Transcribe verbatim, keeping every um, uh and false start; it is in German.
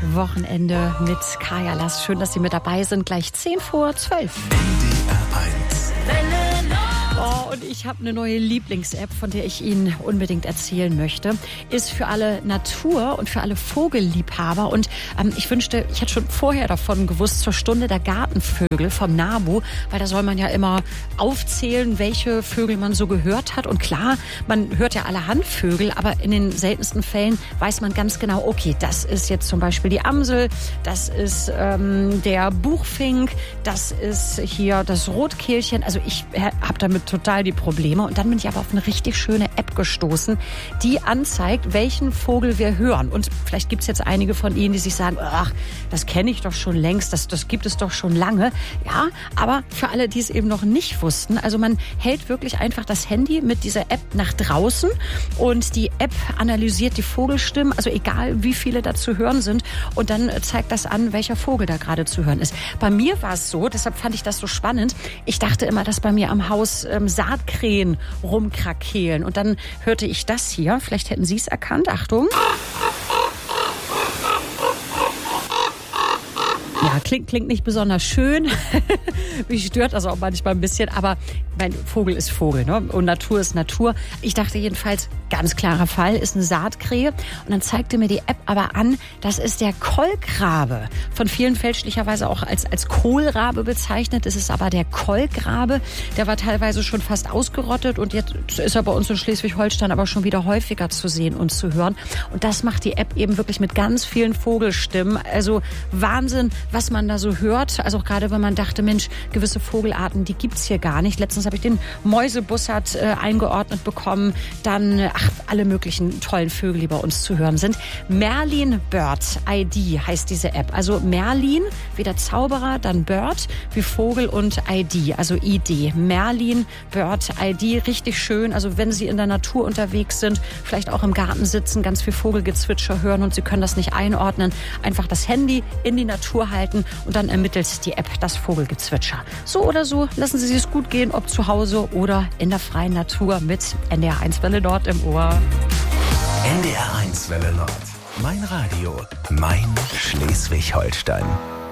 Wochenende mit Kaya Lass. Schön, dass Sie mit dabei sind. Gleich zehn vor zwölf. N D R eins. Oh, und ich habe eine neue Lieblings-App, von der ich Ihnen unbedingt erzählen möchte. Ist für alle Natur- und für alle Vogelliebhaber. Und ähm, ich wünschte, ich hätte schon vorher davon gewusst, zur Stunde der Gartenvögel vom NABU. Weil da soll man ja immer aufzählen, welche Vögel man so gehört hat. Und klar, man hört ja allerhand Vögel, aber in den seltensten Fällen weiß man ganz genau, okay, das ist jetzt zum Beispiel die Amsel, das ist ähm, der Buchfink, das ist hier das Rotkehlchen. Also ich habe damit total die Probleme. Und dann bin ich aber auf eine richtig schöne App gestoßen, die anzeigt, welchen Vogel wir hören. Und vielleicht gibt es jetzt einige von Ihnen, die sich sagen, ach, das kenne ich doch schon längst, das, das gibt es doch schon lange. Ja, aber für alle, die es eben noch nicht wussten, also man hält wirklich einfach das Handy mit dieser App nach draußen und die App analysiert die Vogelstimmen, also egal wie viele da zu hören sind, und dann zeigt das an, welcher Vogel da gerade zu hören ist. Bei mir war es so, deshalb fand ich das so spannend, ich dachte immer, dass bei mir am Haus ähm, Saatkrähen rumkrakehlen. Und dann hörte ich das hier. Vielleicht hätten Sie es erkannt. Achtung. Ja, klingt, klingt nicht besonders schön. Mich stört das auch manchmal ein bisschen. Aber mein Vogel ist Vogel, ne? Und Natur ist Natur. Ich dachte jedenfalls, ganz klarer Fall, ist eine Saatkrähe. Und dann zeigte mir die App aber an, das ist der Kolkrabe. Von vielen fälschlicherweise auch als, als Kohlrabe bezeichnet. Es ist aber der Kolkrabe. Der war teilweise schon fast ausgerottet. Und jetzt ist er bei uns in Schleswig-Holstein aber schon wieder häufiger zu sehen und zu hören. Und das macht die App eben wirklich mit ganz vielen Vogelstimmen. Also Wahnsinn, was man da so hört. Also auch gerade, wenn man dachte, Mensch, gewisse Vogelarten, die gibt's hier gar nicht. Letztens habe ich den Mäusebussard äh, eingeordnet bekommen. Dann, äh, ach, alle möglichen tollen Vögel, die bei uns zu hören sind. Merlin Bird I D heißt diese App. Also Merlin, wie der Zauberer, dann Bird, wie Vogel und I D, also I D. Merlin Bird I D, richtig schön. Also wenn Sie in der Natur unterwegs sind, vielleicht auch im Garten sitzen, ganz viel Vogelgezwitscher hören und Sie können das nicht einordnen, einfach das Handy in die Natur halten und dann ermittelt die App das Vogelgezwitscher. So oder so, lassen Sie es gut gehen, ob zu Hause oder in der freien Natur mit N D R eins Welle Nord im Ohr. N D R eins Welle Nord. Mein Radio. Mein Schleswig-Holstein.